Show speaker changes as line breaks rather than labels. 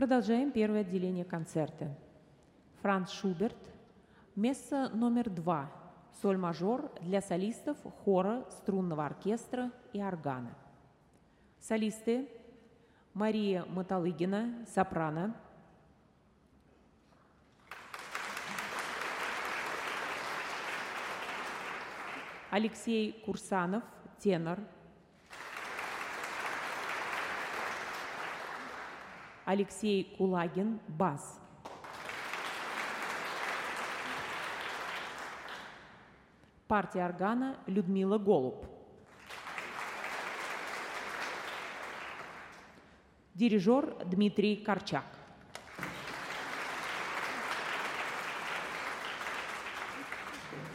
Продолжаем первое отделение концерта. Франц Шуберт, месса номер 2, соль-мажор для солистов, хора, струнного оркестра и органа. Солисты: Мария Мотолыгина, сопрано, Алексей Курсанов, тенор, Алексей Кулагин, бас. Партия органа Людмила Голуб. Дирижер Дмитрий Корчак.